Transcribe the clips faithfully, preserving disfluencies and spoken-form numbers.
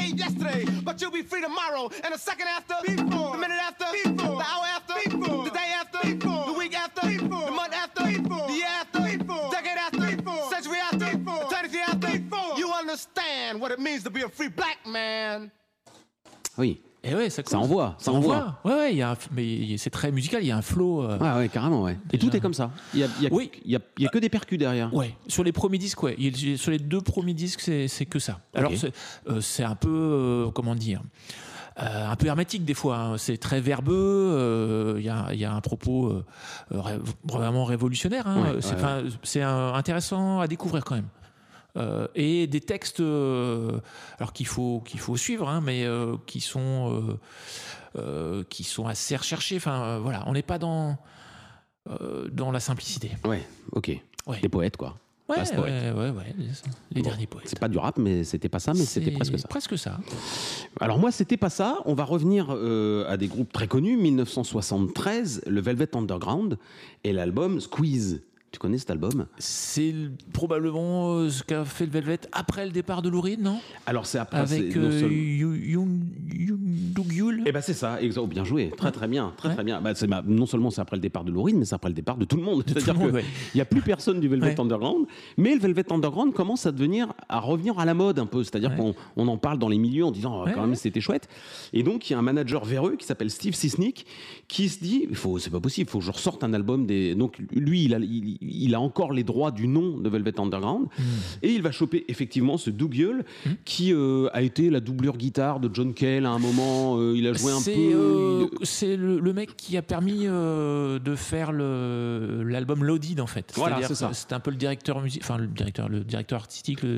gave yesterday, but you'll be free tomorrow. And the second after, before. The minute after, before. The hour after, before. The day after, before. The week after, before. The month after, before. The year after, before. Decade after, before. Century after, before. Eternity after, before. You understand what it means to be a free black man. Oui. Et ouais, ça, ça envoie, ça, ça envoie. envoie. Ouais, ouais, il y a un, mais c'est très musical, il y a un flow. Euh, ouais, ouais, carrément, ouais. Déjà. Et tout est comme ça. Il y a, il y a, oui. il y a, il y a que des percus derrière. Ouais. Sur les premiers disques, ouais. Il, sur les deux premiers disques, c'est, c'est que ça. Alors, okay. c'est, euh, c'est un peu, euh, comment dire, euh, un peu hermétique des fois. Hein. C'est très verbeux. Il euh, y, a, y a un propos euh, ré, vraiment révolutionnaire. Hein. Ouais, c'est, ouais, ouais. c'est un, intéressant à découvrir quand même. Euh, et des textes euh, alors qu'il faut qu'il faut suivre hein, mais euh, qui sont euh, euh, qui sont assez recherchés, enfin euh, voilà, on n'est pas dans euh, dans la simplicité. Ouais, ok. Ouais. Des poètes quoi. Ouais, ouais, ouais, ouais, ouais, les bon, derniers poètes. C'est pas du rap, mais c'était pas ça, mais c'est c'était presque ça. Presque ça. Alors moi, c'était pas ça. On va revenir euh, à des groupes très connus. dix-neuf cent soixante-treize, le Velvet Underground et l'album Squeeze. Tu connais cet album ? C'est probablement ce qu'a fait le Velvet après le départ de Lou Reed, non ? Alors c'est après. Avec c'est non euh, seul... Doug Yule. Eh ben c'est ça, exact. Bien joué, très très bien, très ouais. très bien. Bah, c'est, bah, non seulement c'est après le départ de Lou Reed, mais c'est après le départ de tout le monde. De C'est-à-dire qu'il ouais. n'y a plus personne du Velvet ouais. Underground, mais le Velvet Underground commence à devenir, à revenir à la mode un peu. C'est-à-dire ouais. qu'on on en parle dans les milieux en disant oh, ouais, quand même ouais. c'était chouette. Et donc il y a un manager véreux qui s'appelle Steve Sisnick qui se dit il faut, c'est pas possible, il faut que je ressorte un album des. Donc lui il a, il, il a encore les droits du nom de Velvet Underground mmh. et il va choper effectivement ce Doug Yule mmh. qui euh, a été la doublure guitare de John Cale à un moment. Euh, il a joué un c'est, peu. Euh, il... C'est le, le mec qui a permis euh, de faire le, l'album Loaded en fait. Voilà, C'est-à-dire c'est ça. C'était un peu le directeur musique, enfin le directeur, le directeur artistique le,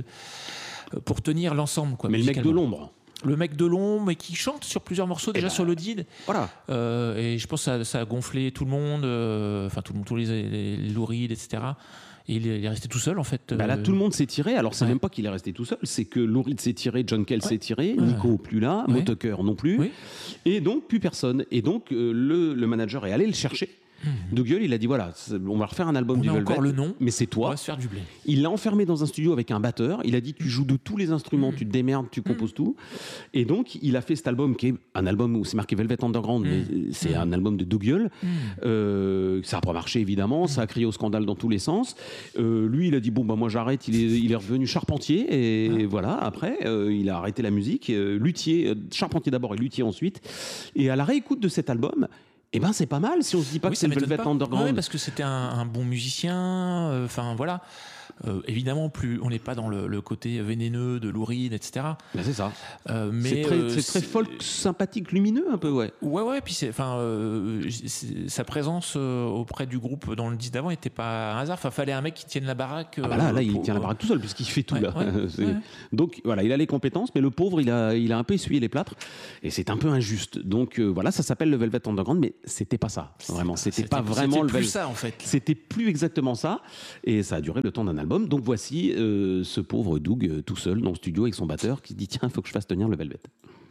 pour tenir l'ensemble quoi. Mais le mec de l'ombre. Le mec de l'ombre, mais qui chante sur plusieurs morceaux, déjà bah, sur Loaded. Voilà. Euh, et je pense que ça, ça a gonflé tout le monde, euh, enfin tout le monde, tous les, les, les Lou Reed, et cetera. Et il est, il est resté tout seul en fait. Bah là, tout le monde s'est tiré. Alors c'est ouais. même pas qu'il est resté tout seul, c'est que Lou Reed s'est tiré, John Cale ouais. s'est tiré, ouais. Nico plus là, ouais. Mo Tucker non plus, oui. Et donc plus personne. Et donc euh, le, le manager est allé le chercher. Mmh. Doug Yule, il a dit voilà, on va refaire un album on du a Velvet, encore le nom, mais c'est toi. On va se faire du blé. Il l'a enfermé dans un studio avec un batteur. Il a dit tu joues de tous les instruments, mmh. tu te démerdes, tu composes mmh. tout. Et donc il a fait cet album qui est un album où c'est marqué Velvet Underground, mmh. mais c'est mmh. un album de Doug Yule. Mmh. Euh, ça n'a pas marché évidemment, mmh. ça a crié au scandale dans tous les sens. Euh, lui, il a dit bon bah moi j'arrête. Il est, il est revenu charpentier et mmh. voilà. Après, euh, il a arrêté la musique. Euh, luthier, euh, charpentier d'abord et luthier ensuite. Et à la réécoute de cet album. Eh ben c'est pas mal si on se dit pas oui, que c'est le Velvet Underground. Oui, parce que c'était un, un bon musicien. Enfin euh, voilà. Euh, évidemment, plus on n'est pas dans le, le côté vénéneux de Lou Reed, et cetera. Ben c'est ça. Euh, mais c'est très, euh, c'est très folk, sympathique, lumineux un peu, ouais. Ouais, ouais. Puis c'est, enfin, euh, sa présence euh, auprès du groupe dans le disque d'avant n'était pas un hasard. Enfin, fallait un mec qui tienne la baraque. Euh, ah bah là, là, il pour... tient la baraque tout seul puisqu'il fait tout ouais, là. Ouais, ouais. Donc voilà, il a les compétences, mais le pauvre, il a, il a un peu essuyé les plâtres et c'est un peu injuste. Donc euh, voilà, ça s'appelle le Velvet Underground, mais c'était pas ça. Vraiment, c'était, c'était pas vraiment c'était le plus Velvet. Ça en fait. C'était plus exactement ça, et ça a duré le temps d'un album. Donc voici euh, ce pauvre Doug euh, tout seul dans le studio avec son batteur qui se dit tiens, il faut que je fasse tenir le Velvet.